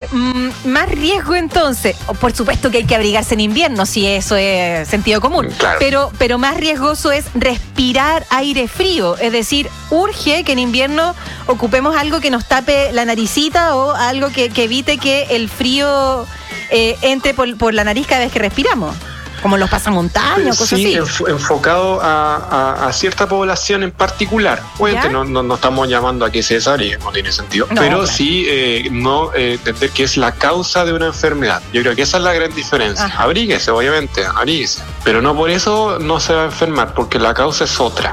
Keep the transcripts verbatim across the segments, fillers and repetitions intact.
mm, más riesgo entonces, por supuesto que hay que abrigarse en invierno, si eso es sentido común, claro. pero, pero más riesgoso es respirar aire frío, es decir, urge que en invierno ocupemos algo que nos tape la naricita o algo que, que evite que el frío eh, entre por, por la nariz cada vez que respiramos. Como los pasamontañas, cosas sí, así. Enf- enfocado a, a, a cierta población en particular. Obviamente no, no, no estamos llamando a que se desabrigue, no tiene sentido. No, pero claro. sí eh, no eh, entender que es la causa de una enfermedad. Yo creo que esa es la gran diferencia. Ajá. Abríguese, obviamente, abríguese. Pero no por eso no se va a enfermar, porque la causa es otra.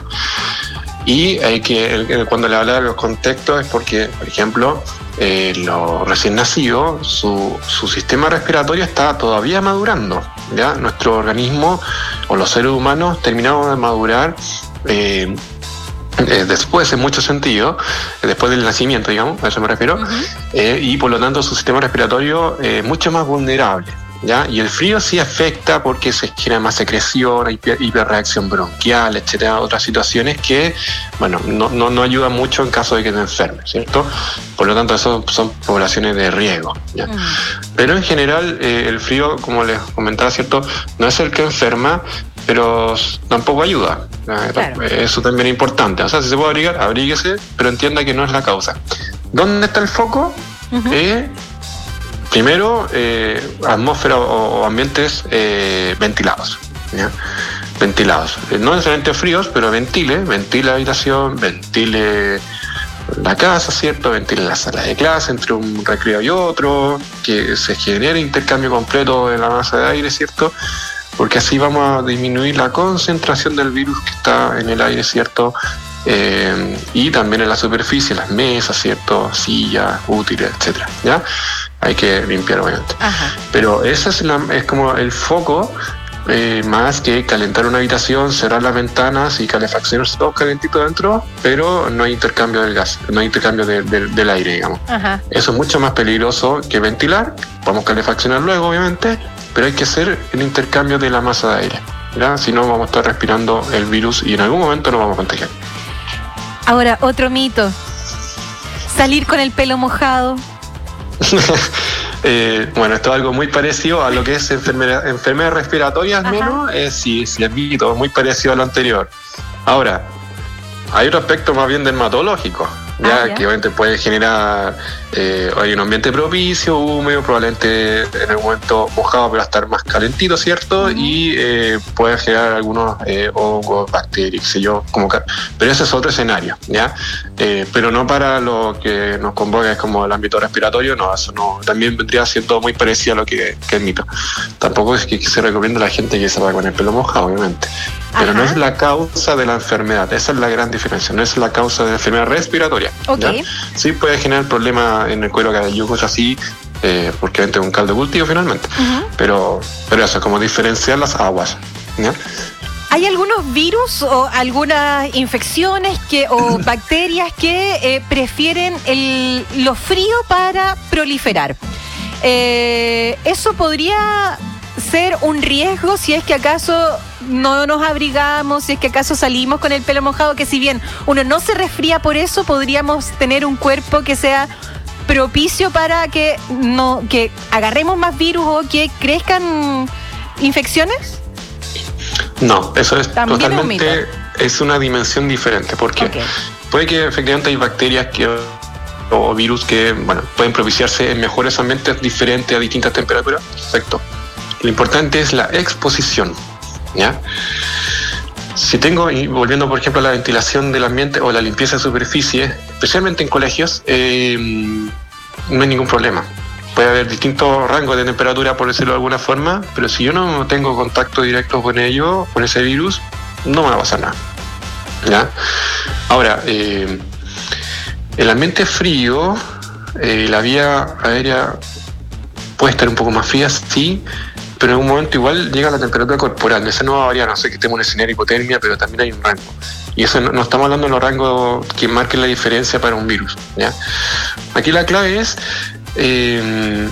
Y hay que, el, cuando le habla de los contextos es porque, por ejemplo, eh, los recién nacidos, su, su sistema respiratorio está todavía madurando. ¿Ya? Nuestro organismo o los seres humanos terminamos de madurar eh, eh, después, en muchos sentidos, eh, después del nacimiento, digamos, a eso me refiero, Uh-huh. eh, y por lo tanto su sistema respiratorio es eh, mucho más vulnerable. ¿Ya? Y el frío sí afecta porque se genera más secreción, hiper, hiperreacción bronquial, etcétera, otras situaciones que, bueno, no, no, no ayudan mucho en caso de que te enfermes, ¿cierto? Por lo tanto, eso son poblaciones de riesgo, ¿ya? Uh-huh. Pero en general, eh, el frío, como les comentaba, ¿cierto? No es el que enferma, pero tampoco ayuda. Claro. Eso también es importante. O sea, si se puede abrigar, abríguese, pero entienda que no es la causa. ¿Dónde está el foco? Uh-huh. Eh, Primero, eh, atmósfera o, o ambientes eh, ventilados, ¿ya? Ventilados. Eh, no necesariamente fríos, pero ventile, ventile la habitación, ventile la casa, ¿cierto? Ventile la sala de clase entre un recreo y otro, que se genere intercambio completo de la masa de aire, ¿cierto? Porque así vamos a disminuir la concentración del virus que está en el aire, ¿cierto? Eh, y también en la superficie, las mesas, ¿cierto? Sillas, útiles, etcétera, ¿ya? Hay que limpiar, obviamente. Ajá. Pero ese es, la, es como el foco, eh, más que calentar una habitación, cerrar las ventanas y calefacciones todo calentito dentro, pero no hay intercambio del gas, no hay intercambio de, de, del aire, digamos. Ajá. Eso es mucho más peligroso que ventilar. Podemos calefaccionar luego, obviamente, pero hay que hacer el intercambio de la masa de aire, ¿ya? Si no, vamos a estar respirando el virus y en algún momento nos vamos a contagiar. Ahora, otro mito. Salir con el pelo mojado. eh, bueno, esto es algo muy parecido a lo que es enfermedad, enfermedades respiratorias, Ajá. menos, eh, sí, sí, es mito, muy parecido a lo anterior. Ahora, hay otro aspecto más bien dermatológico, ya, Ah, ya. que obviamente puede generar, eh, hay un ambiente propicio, húmedo, probablemente en algún momento mojado, pero va a estar más calentito, ¿cierto? Uh-huh. Y eh, puede generar algunos eh, hongos, bacterias, qué sé yo, como que, pero ese es otro escenario, ¿ya? Eh, pero no para lo que nos convoca, es como el ámbito respiratorio, no, eso no, también vendría siendo muy parecido a lo que, que es mito. Tampoco es que se recomienda a la gente que se vaya con el pelo mojado, obviamente. Pero Ajá. no es la causa de la enfermedad, esa es la gran diferencia, no es la causa de la enfermedad respiratoria. Ok. ¿Ya? Sí puede generar problemas en el cuero cabelludo, cosas así, eh, porque obviamente es un caldo de cultivo finalmente, Uh-huh. pero, pero eso, como diferenciar las aguas, ¿ya? ¿Hay algunos virus o algunas infecciones que o bacterias que eh, prefieren el, lo frío para proliferar? Eh, ¿Eso podría ser un riesgo si es que acaso no nos abrigamos, si es que acaso salimos con el pelo mojado, que si bien uno no se resfría por eso, podríamos tener un cuerpo que sea propicio para que no que agarremos más virus o que crezcan infecciones? No, eso es También es un totalmente, mito. es una dimensión diferente, porque Ok. puede que efectivamente hay bacterias que o virus que, bueno, pueden propiciarse en mejores ambientes diferentes a distintas temperaturas, perfecto. Lo importante es la exposición, ¿ya? Si tengo, y volviendo por ejemplo a la ventilación del ambiente o la limpieza de superficie, especialmente en colegios, eh, no hay ningún problema. Puede haber distintos rangos de temperatura, por decirlo de alguna forma, pero si yo no tengo contacto directo con ello, con ese virus, no me va a pasar nada, ¿ya? Ahora, eh, el ambiente frío, eh, la vía aérea puede estar un poco más fría, sí, pero en un momento igual llega la temperatura corporal. Esa no va a variar, no sé que estemos en un escenario de hipotermia, pero también hay un rango. Y eso no, no estamos hablando de los rangos que marquen la diferencia para un virus, ¿ya? Aquí la clave es eh,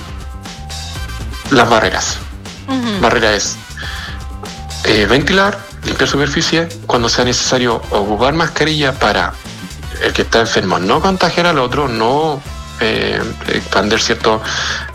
las barreras. Uh-huh. Barrera es eh, ventilar, limpiar superficie, cuando sea necesario ocupar mascarilla para el que está enfermo no contagiar al otro, no eh, expandir cierto